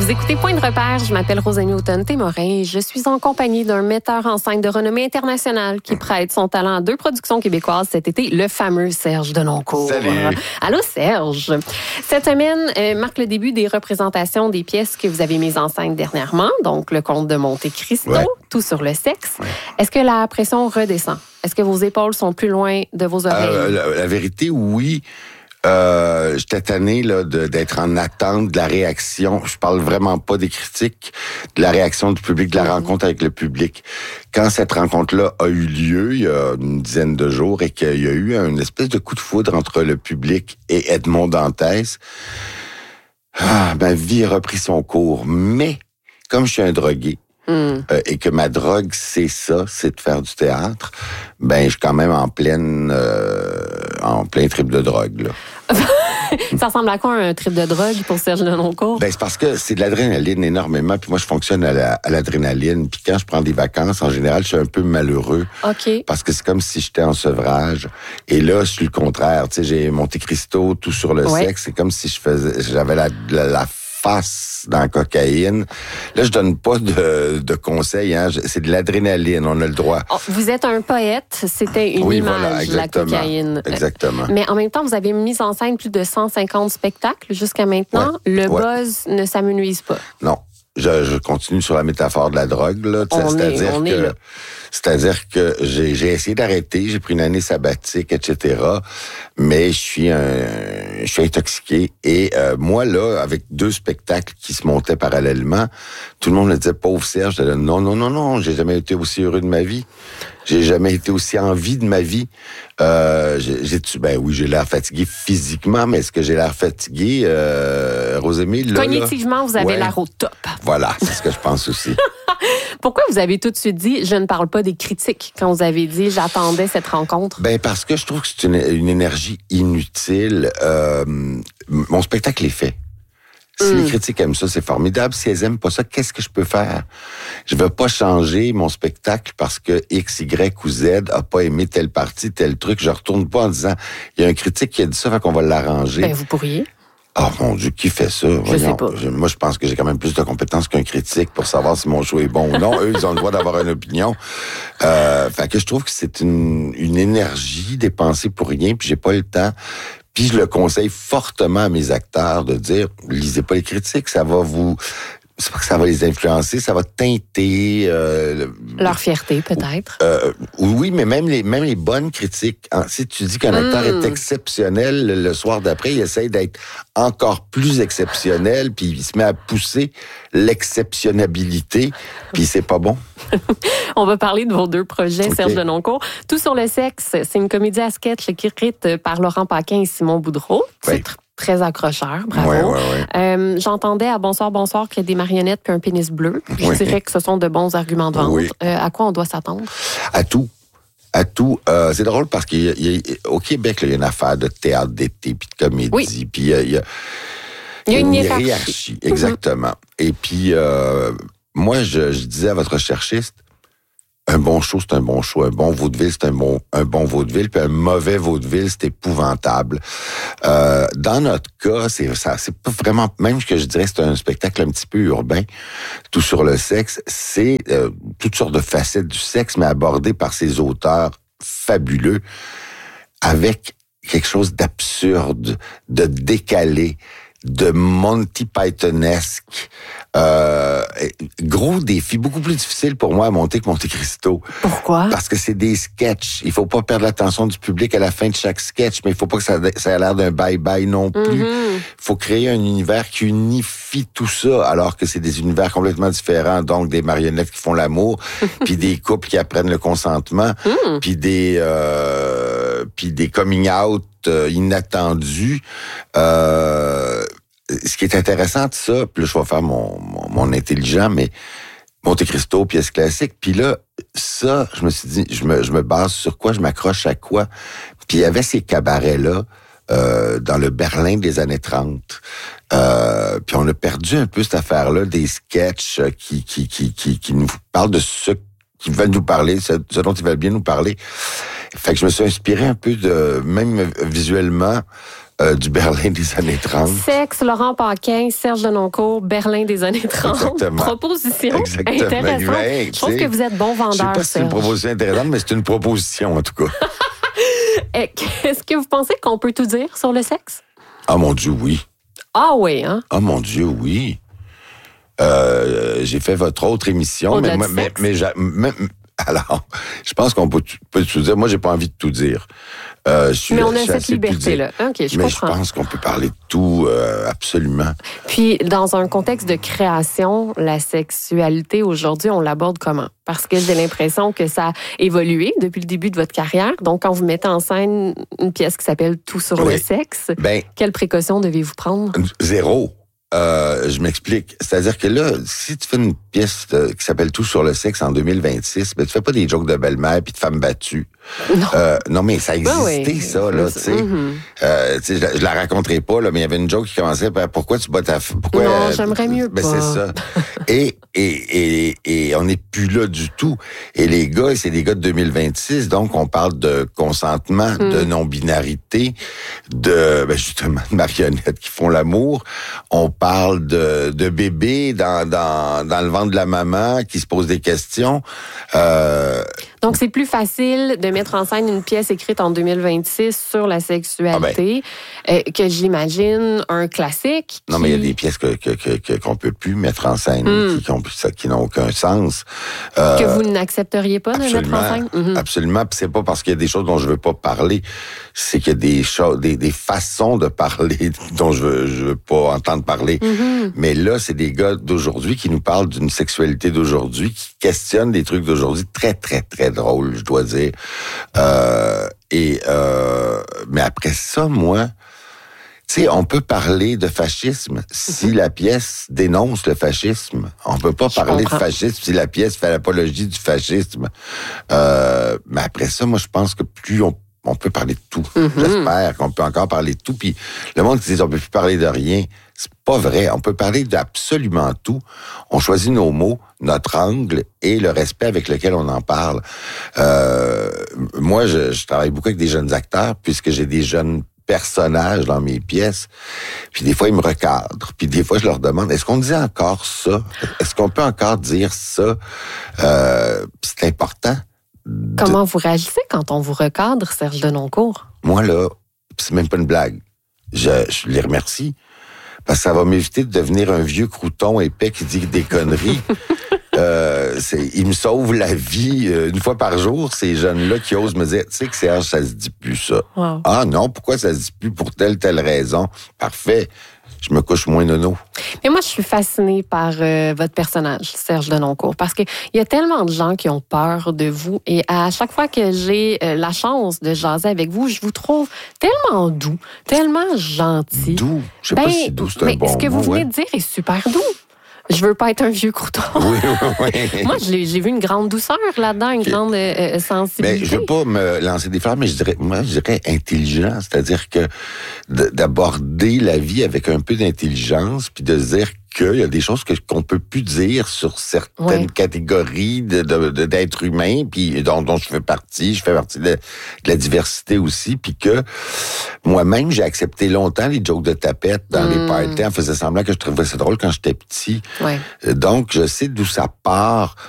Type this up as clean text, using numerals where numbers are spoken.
Vous écoutez Point de repère, je m'appelle Rosamie Automne-Témorin et je suis en compagnie d'un metteur en scène de renommée internationale qui prête son talent à 2 productions québécoises cet été, le fameux Serge Denoncourt. Salut! Allô Serge! Cette semaine marque le début des représentations des pièces que vous avez mises en scène dernièrement, donc Le Comte de Monte-Cristo, Tout sur le sexe. Ouais. Est-ce que la pression redescend? Est-ce que vos épaules sont plus loin de vos oreilles? La vérité, oui. J'étais tanné là, d'être en attente de la réaction. Je parle vraiment pas des critiques, de la réaction du public, de la rencontre avec le public. Quand cette rencontre-là a eu lieu, il y a une dizaine de jours, et qu'il y a eu une espèce de coup de foudre entre le public et Edmond Dantès, ma vie a repris son cours. Mais, comme je suis un drogué, et que ma drogue, c'est ça, c'est de faire du théâtre, je suis quand même en plein trip de drogue, là. Ça ressemble à quoi un trip de drogue pour Serge Denoncourt? C'est parce que c'est de l'adrénaline énormément, puis moi je fonctionne à l'adrénaline, puis quand je prends des vacances, en général, je suis un peu malheureux. OK. Parce que c'est comme si j'étais en sevrage. Et là, je suis le contraire. Tu sais, j'ai Monte-Cristo, Tout sur le sexe, c'est comme si j'avais la face dans la cocaïne. Là, je donne pas de conseils, hein. C'est de l'adrénaline, on a le droit. Oh, vous êtes un poète, c'était une image, la cocaïne. Exactement. Mais en même temps, vous avez mis en scène plus de 150 spectacles jusqu'à maintenant. Ouais. Le buzz ne s'amenuise pas. Non. Je continue sur la métaphore de la drogue, là. C'est-à-dire que j'ai essayé d'arrêter, j'ai pris une année sabbatique, etc. Mais je suis intoxiqué. Et moi, là, avec 2 spectacles qui se montaient parallèlement, tout le monde me disait, pauvre Serge, je disais, non, j'ai jamais été aussi heureux de ma vie. J'ai jamais été aussi en vie de ma vie. Oui, j'ai l'air fatigué physiquement, mais est-ce que j'ai l'air fatigué, Rosamie? Cognitivement, vous avez l'air au top. Voilà, c'est ce que je pense aussi. Pourquoi vous avez tout de suite dit « je ne parle pas des critiques » quand vous avez dit « j'attendais cette rencontre » ? Parce que je trouve que c'est une énergie inutile. Mon spectacle est fait. Si les critiques aiment ça, c'est formidable. Si elles aiment pas ça, qu'est-ce que je peux faire? Je veux pas changer mon spectacle parce que X, Y ou Z a pas aimé telle partie, tel truc. Je retourne pas en disant, il y a un critique qui a dit ça, fait qu'on va l'arranger. Vous pourriez. Oh mon Dieu, qui fait ça? Je sais pas. Moi, je pense que j'ai quand même plus de compétences qu'un critique pour savoir si mon show est bon ou non. Eux, ils ont le droit d'avoir une opinion. Fait que je trouve que c'est une énergie dépensée pour rien, puis j'ai pas le temps. Puis je le conseille fortement à mes acteurs de dire, lisez pas les critiques, ça va vous... C'est pas que ça va les influencer, ça va teinter... leur fierté, peut-être. Oui, mais même les bonnes critiques. Si tu dis qu'un acteur est exceptionnel, le soir d'après, il essaie d'être encore plus exceptionnel, puis il se met à pousser l'exceptionnabilité, puis c'est pas bon. On va parler de vos 2 projets, Serge Denoncourt. Tout sur le sexe, c'est une comédie à sketch écrite par Laurent Paquin et Simon Boudreau. Très accrocheur, bravo. Ouais. J'entendais à Bonsoir, qu'il y a des marionnettes puis un pénis bleu. Je dirais que ce sont de bons arguments de vente. À quoi on doit s'attendre? À tout. C'est drôle parce qu'au Québec, il y a une affaire de théâtre d'été puis de comédie. Puis il y a une hiérarchie. Exactement. Et puis, moi, je disais à votre recherchiste, un bon show, c'est un bon show. Un bon vaudeville, c'est un bon vaudeville. Puis un mauvais vaudeville, c'est épouvantable. Dans notre cas, c'est pas vraiment, même que je dirais c'est un spectacle un petit peu urbain. Tout sur le sexe, c'est toutes sortes de facettes du sexe, mais abordées par ces auteurs fabuleux, avec quelque chose d'absurde, de décalé, de Monty Pythonesque. Gros défi, beaucoup plus difficile pour moi à monter que Monte-Cristo. Pourquoi? Parce que c'est des sketchs. Il faut pas perdre l'attention du public à la fin de chaque sketch, mais il faut pas que ça ait l'air d'un bye-bye non plus. Il faut créer un univers qui unifie tout ça, alors que c'est des univers complètement différents, donc des marionnettes qui font l'amour, puis des couples qui apprennent le consentement, puis des coming out inattendus. Ce qui est intéressant de ça, puis là, je vais faire mon intelligent, mais Monte-Cristo, pièce classique. Puis là, ça, je me suis dit, je me base sur quoi, je m'accroche à quoi. Puis il y avait ces cabarets-là dans le Berlin des années 30. Puis on a perdu un peu cette affaire-là, des sketchs qui nous parlent de ce qu'ils veulent nous parler, ce dont ils veulent bien nous parler. Fait que je me suis inspiré un peu même visuellement, Du Berlin des années 30. Sexe, Laurent Paquin, Serge Denoncourt, Berlin des années 30. Exactement. Proposition intéressante. Je trouve que vous êtes bon vendeur, Je sais pas si c'est une proposition intéressante, mais c'est une proposition, en tout cas. Est-ce que vous pensez qu'on peut tout dire sur le sexe? Ah, mon Dieu, oui. Ah oui, hein? Ah, mon Dieu, oui. J'ai fait votre autre émission, alors, je pense qu'on peut tout dire. Moi, j'ai pas envie de tout dire. Mais on a cette liberté-là. OK, je comprends. Mais je pense qu'on peut parler de tout, absolument. Puis, dans un contexte de création, la sexualité, aujourd'hui, on l'aborde comment? Parce que j'ai l'impression que ça a évolué depuis le début de votre carrière. Donc, quand vous mettez en scène une pièce qui s'appelle « Tout sur le sexe », quelles précautions devez-vous prendre? Zéro. Je m'explique. C'est-à-dire que là, si tu fais une pièce qui s'appelle Tout sur le sexe en 2026, ben tu fais pas des jokes de belle-mère puis de femmes battues. Non, mais ça existait, ça, là, tu sais. Je la raconterai pas, là, mais il y avait une joke qui commençait par pourquoi tu bats ta femme? Non, j'aimerais mieux pas. C'est ça. Et on n'est plus là du tout. Et les gars, c'est des gars de 2026, donc on parle de consentement, de non-binarité, justement, de marionnettes qui font l'amour. On parle de bébés dans le ventre de la maman qui se posent des questions. Donc, c'est plus facile de mettre en scène une pièce écrite en 2026 sur la sexualité que, j'imagine, un classique. Non, mais il y a des pièces qu'on peut plus mettre en scène, qui n'ont aucun sens. Que vous n'accepteriez pas de mettre en scène? Absolument. Puis c'est pas parce qu'il y a des choses dont je veux pas parler, c'est qu'il y a des choses, des façons de parler dont je veux pas entendre parler. Mais là, c'est des gars d'aujourd'hui qui nous parlent d'une sexualité d'aujourd'hui, qui questionnent des trucs d'aujourd'hui très, très, très drôles, je dois dire. Mais après ça, moi, tu sais, on peut parler de fascisme si la pièce dénonce le fascisme. On peut pas parler de fascisme si la pièce fait l'apologie du fascisme. Mais après ça, moi, je pense que plus on peut parler de tout. J'espère qu'on peut encore parler de tout. Puis le monde qui dit on peut plus parler de rien, c'est pas vrai. On peut parler d'absolument tout. On choisit nos mots, notre angle et le respect avec lequel on en parle. Moi, je travaille beaucoup avec des jeunes acteurs puisque j'ai des jeunes personnages dans mes pièces. Puis des fois, ils me recadrent. Puis des fois, je leur demande, est-ce qu'on dit encore ça? Est-ce qu'on peut encore dire ça? C'est important. Comment vous réagissez quand on vous recadre, Serge Denoncourt? Moi, là, c'est même pas une blague. Je les remercie. Parce que ça va m'éviter de devenir un vieux crouton épais qui dit des conneries. Ils me sauvent la vie une fois par jour, ces jeunes-là qui osent me dire, tu sais que Serge, ça se dit plus ça. Wow. Ah non, pourquoi ça se dit plus pour telle raison? Parfait. Je me couche moins nono. Mais moi, je suis fascinée par votre personnage, Serge Denoncourt, parce qu'il y a tellement de gens qui ont peur de vous et à chaque fois que j'ai la chance de jaser avec vous, je vous trouve tellement doux, tellement gentil. Doux? Je sais pas si doux, c'est un bon mot. Mais ce que vous venez de dire est super doux. Je veux pas être un vieux crouton. Oui. Moi, j'ai vu une grande douceur là-dedans, une grande sensibilité. Mais je veux pas me lancer des fleurs, mais je dirais intelligent. C'est-à-dire que d'aborder la vie avec un peu d'intelligence, puis de se dire qu'il y a des choses qu'on peut plus dire sur certaines catégories d'êtres humains, puis dont je fais partie. Je fais partie de la diversité aussi, puis que moi-même, j'ai accepté longtemps les jokes de tapette dans les parties en faisant semblant que je trouvais ça drôle quand j'étais petit. Donc, je sais d'où ça part.